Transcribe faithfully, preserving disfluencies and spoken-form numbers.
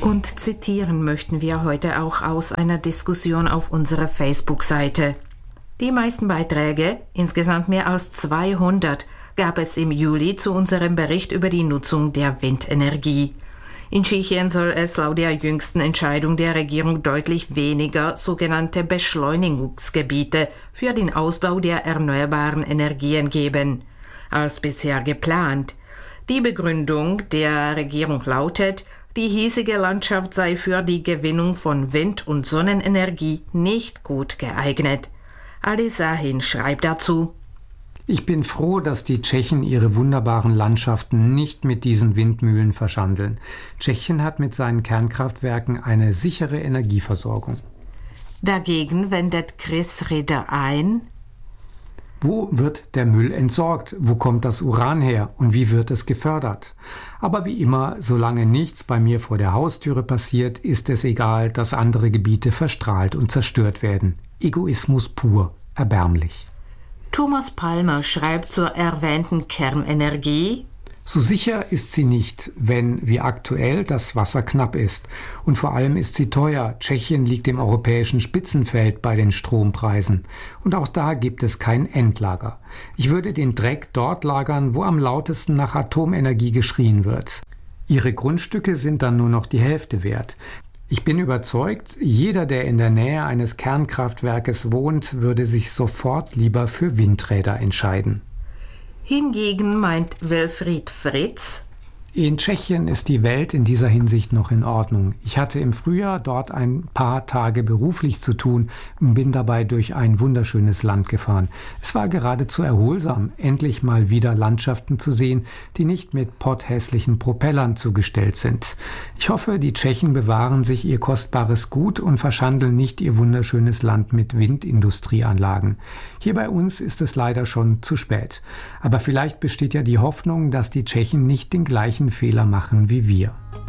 Und zitieren möchten wir heute auch aus einer Diskussion auf unserer Facebook-Seite. Die meisten Beiträge, insgesamt mehr als zweihundert, gab es im Juli zu unserem Bericht über die Nutzung der Windenergie. In Tschechien soll es laut der jüngsten Entscheidung der Regierung deutlich weniger sogenannte Beschleunigungsgebiete für den Ausbau der erneuerbaren Energien geben, als bisher geplant. Die Begründung der Regierung lautet, die hiesige Landschaft sei für die Gewinnung von Wind- und Sonnenenergie nicht gut geeignet. Ali Sahin schreibt dazu: Ich bin froh, dass die Tschechen ihre wunderbaren Landschaften nicht mit diesen Windmühlen verschandeln. Tschechien hat mit seinen Kernkraftwerken eine sichere Energieversorgung. Dagegen wendet Chris Ritter ein: Wo wird der Müll entsorgt? Wo kommt das Uran her? Und wie wird es gefördert? Aber wie immer, solange nichts bei mir vor der Haustüre passiert, ist es egal, dass andere Gebiete verstrahlt und zerstört werden. Egoismus pur, erbärmlich. Thomas Palmer schreibt zur erwähnten Kernenergie: So sicher ist sie nicht, wenn wie aktuell das Wasser knapp ist. Und vor allem ist sie teuer. Tschechien liegt im europäischen Spitzenfeld bei den Strompreisen. Und auch da gibt es kein Endlager. Ich würde den Dreck dort lagern, wo am lautesten nach Atomenergie geschrien wird. Ihre Grundstücke sind dann nur noch die Hälfte wert. Ich bin überzeugt, jeder, der in der Nähe eines Kernkraftwerkes wohnt, würde sich sofort lieber für Windräder entscheiden. Hingegen meint Wilfried Fritz: In Tschechien ist die Welt in dieser Hinsicht noch in Ordnung. Ich hatte im Frühjahr dort ein paar Tage beruflich zu tun und bin dabei durch ein wunderschönes Land gefahren. Es war geradezu erholsam, endlich mal wieder Landschaften zu sehen, die nicht mit potthässlichen Propellern zugestellt sind. Ich hoffe, die Tschechen bewahren sich ihr kostbares Gut und verschandeln nicht ihr wunderschönes Land mit Windindustrieanlagen. Hier bei uns ist es leider schon zu spät. Aber vielleicht besteht ja die Hoffnung, dass die Tschechen nicht den gleichen Fehler machen wie wir.